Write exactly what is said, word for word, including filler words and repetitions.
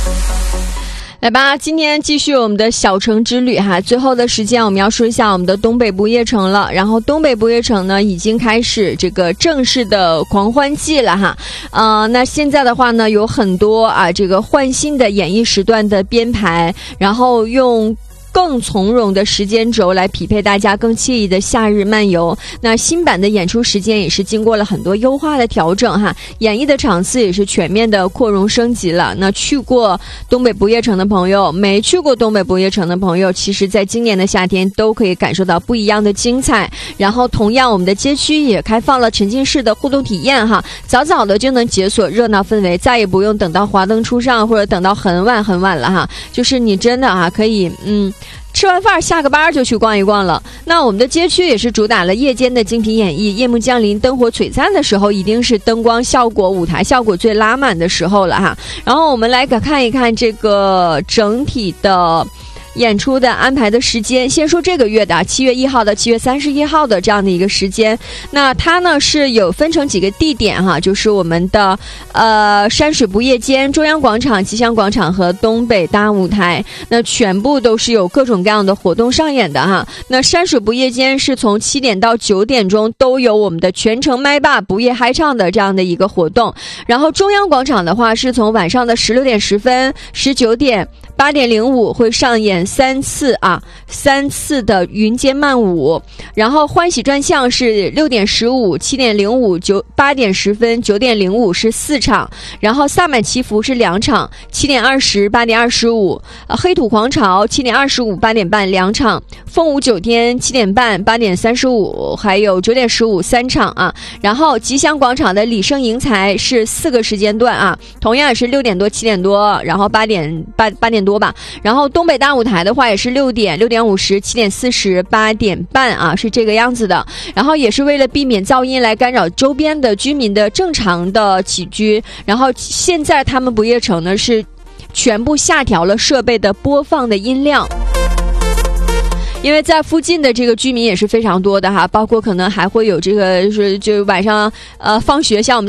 来吧，今天继续我们的小城之旅哈。最后的时间我们要说一下我们的东北不夜城了。然后东北不夜城呢已经开始这个正式的狂欢季了哈。呃，那现在的话呢有很多啊这个换新的演艺时段的编排，然后用更从容的时间轴来匹配大家更惬意的夏日漫游。那新版的演出时间也是经过了很多优化的调整哈，演绎的场次也是全面的扩容升级了。那去过东北不夜城的朋友，没去过东北不夜城的朋友，其实在今年的夏天都可以感受到不一样的精彩。然后同样我们的街区也开放了沉浸式的互动体验哈，早早的就能解锁热闹氛围，再也不用等到华灯初上或者等到很晚很晚了哈，就是你真的啊可以嗯吃完饭下个班就去逛一逛了。那我们的街区也是主打了夜间的精品演绎，夜幕降临灯火璀璨的时候一定是灯光效果舞台效果最拉满的时候了哈。然后我们来看一看这个整体的演出的安排的时间。先说这个月的七月一号到七月三十一号的这样的一个时间，那它呢是有分成几个地点哈，就是我们的呃山水不夜间、中央广场、吉祥广场和东北大舞台，那全部都是有各种各样的活动上演的哈。那山水不夜间是从七点到九点钟都有我们的全程麦霸不夜嗨唱的这样的一个活动，然后中央广场的话是从晚上的十六点十分、十九点、八点零五会上演三次啊三次的云间漫舞，然后欢喜转向是六点十五、七点零五、九八点十分、九点零五是四场，然后萨满祈福是两场，七点二十、八点二十五，呃黑土狂潮七点二十五、八点半两场，凤舞九天七点半、八点三十五，还有九点十五三场啊。然后吉祥广场的李胜迎财是四个时间段啊，同样也是六点多、七点多，然后八点八八点多吧。然后东北大舞台的话也是六点、六点五十、七点四十、八点半啊，是这个样子的。然后也是为了避免噪音来干扰周边的居民的正常的起居，然后现在他们不夜城呢是全部下调了设备的播放的音量。因为在附近的这个居民也是非常多的哈，包括可能还会有这个是就晚上呃放学像我们